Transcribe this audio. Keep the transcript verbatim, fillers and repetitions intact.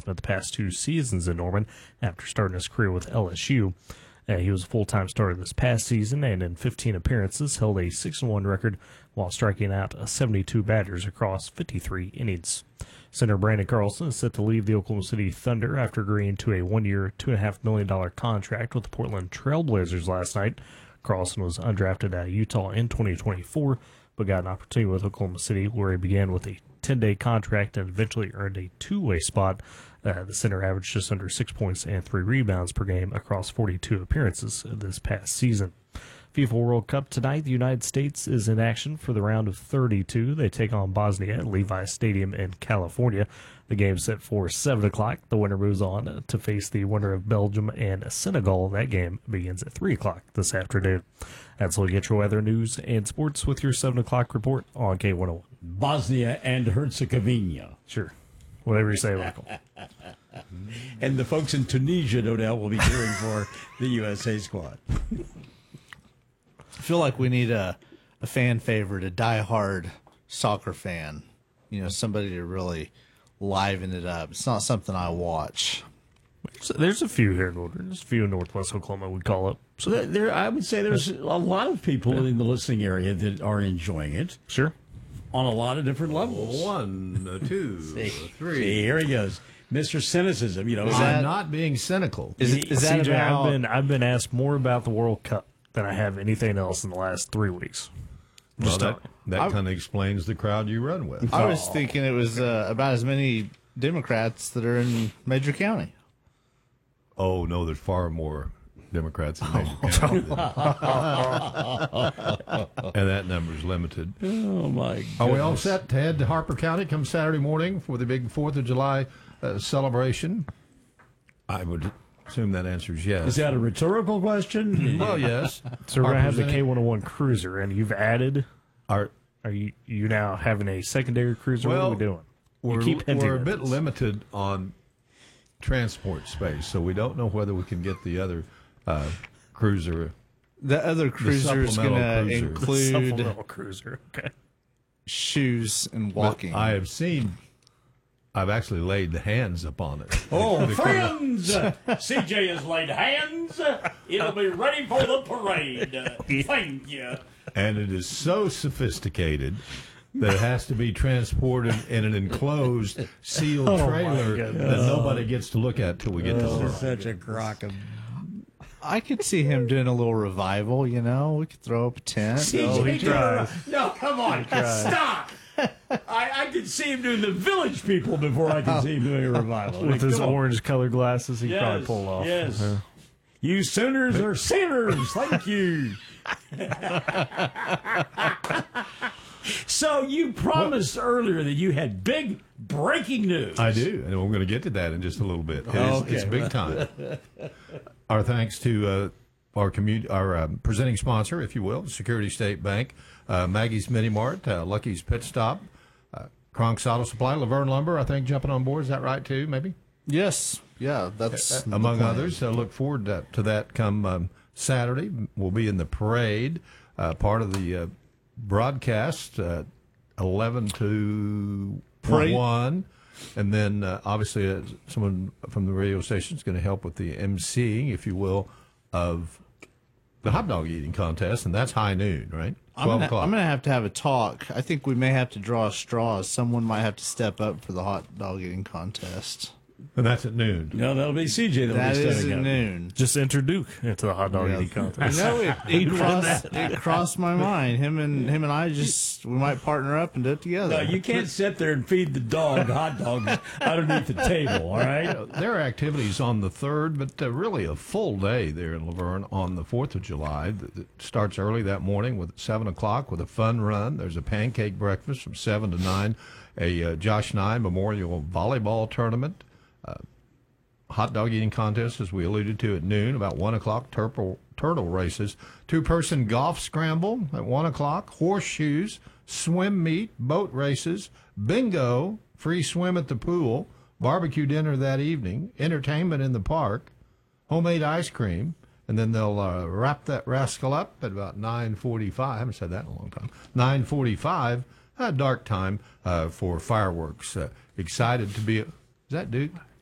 spent the past two seasons in Norman after starting his career with L S U. Uh, he was a full-time starter this past season and in fifteen appearances held a six and one record while striking out seventy-two batters across fifty-three innings. Center Brandon Carlson is set to leave the Oklahoma City Thunder after agreeing to a one-year, two point five million dollars contract with the Portland Trailblazers last night. Carlson was undrafted at Utah in twenty twenty-four, but got an opportunity with Oklahoma City where he began with a ten-day contract and eventually earned a two-way spot. Uh, the center averaged just under six points and three rebounds per game across forty-two appearances this past season. FIFA World Cup tonight, the United States is in action for the round of thirty-two. They take on Bosnia at Levi Stadium in California. The game's set for seven o'clock. The winner moves on to face the winner of Belgium and Senegal. That game begins at three o'clock this afternoon. That's all you get your weather, news, and sports with your seven o'clock report on K one oh one. Bosnia and Herzegovina. Sure. Whatever you say, Michael. And the folks in Tunisia, no doubt, will be cheering for the U S A squad. I feel like we need a, a fan favorite, a diehard soccer fan. You know, somebody to really liven it up. It's not something I watch. There's, there's a few here in Northern. There's a few in Northwest Oklahoma, we'd call it. So there, there, I would say there's a lot of people yeah. in the listening area that are enjoying it. Sure. On a lot of different levels. One, uh, two, see, three. See, here he goes. Mister Cynicism, you know. Is I'm that, not being cynical. Is, is that C J, about... I've been, I've been asked more about the World Cup than I have anything else in the last three weeks. Well, that, that kind of explains the crowd you run with. I was thinking it was uh, about as many Democrats that are in Major County. Oh, no, there's far more Democrats in Major County. Than, and that number's limited. Oh, my goodness. Are we all set to head to Harper County come Saturday morning for the big fourth of July uh, celebration? I would assume that answers yes. Is that a rhetorical question? Well, yes. So we're going to have the K one oh one Cruiser, and you've added... Our, are you you now having a secondary cruiser? Well, what are we doing? We're, you keep hinting we're a at bit this. limited on transport space, so we don't know whether we can get the other uh, cruiser. The other cruiser is going to cruiser. include Supplemental cruiser. Okay. shoes and walking. But I have seen... I've actually laid the hands upon it. Oh, friends! C J has laid hands. It'll be ready for the parade. Thank you. And it is so sophisticated that it has to be transported in an enclosed, sealed Oh, my trailer goodness. that nobody gets to look at till we get to This work. is such a crock of... I could see him doing a little revival, you know. We could throw up a tent. C J, Oh, he tries. no, come on. Stop. I, I could see him doing the Village People before I could see him doing a revival. I mean, With his come on. orange-colored glasses, he could probably Yes, pull off. yes. Uh, You Sooners are sinners. Thank you. So you promised earlier that you had big breaking news. I do, and we're going to get to that in just a little bit. It is, Okay. It's big time. Our thanks to uh, our commu- our um, presenting sponsor, if you will, Security State Bank, uh, Maggie's Mini Mart, uh, Lucky's Pit Stop, uh, Kronk's Auto Supply, Laverne Lumber, I think, jumping on board. Is that right, too, maybe? Yes. Yeah, that's the Among plan. others. I look forward to, to that come um, Saturday. We'll be in the parade, uh, part of the uh, broadcast, uh, eleven to Parade. one. And then, uh, obviously, uh, someone from the radio station is going to help with the emceeing, if you will, of the hot dog eating contest. And that's high noon, right? I'm twelve gonna, o'clock. I'm gonna have to have a talk. I think we may have to draw straws. Someone might have to step up for the hot dog eating contest. And that's at noon. No, that'll be C J that'll That be is stepping at up. noon. just enter Duke into the hot dog Yeah. eating I contest. know it. It crossed, it crossed my mind. Him and him and I just we might partner up and do it together. No, you can't sit there and feed the dog hot dogs underneath the table, all right? There are activities on the third, but uh, really a full day there in Laverne on the fourth of July. It it starts early that morning with seven o'clock with a fun run. There's a pancake breakfast from seven to nine, a uh, Josh Nye Memorial Volleyball Tournament, uh, hot dog eating contest, as we alluded to, at noon. About one o'clock, turtle, turtle races, two-person golf scramble at one o'clock, horseshoes, swim meet, boat races, bingo, free swim at the pool, barbecue dinner that evening, entertainment in the park, homemade ice cream, and then they'll uh, wrap that rascal up at about nine forty-five. I haven't said that in a long time. nine forty-five, uh, dark time uh, for fireworks. Uh, excited to be... Is that Duke?